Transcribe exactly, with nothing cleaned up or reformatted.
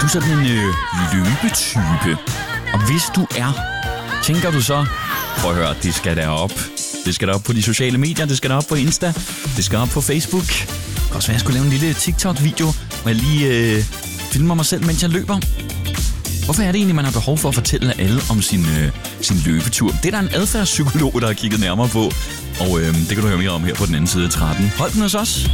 du sådan en øh, løbetype? Og hvis du er, tænker du så, prøv at høre, det skal derop. Det skal derop på de sociale medier, det skal derop på Insta, det skal op på Facebook. Det kan også være, jeg skulle lave en lille TikTok-video, hvor jeg lige øh, filmer mig selv, mens jeg løber. Hvorfor er det egentlig, man har behov for at fortælle alle om sin, øh, sin løbetur? Det er der en adfærdspsykolog, der har kigget nærmere på, og øh, det kan du høre mere om her på den anden side af tretten. Hold den hos os.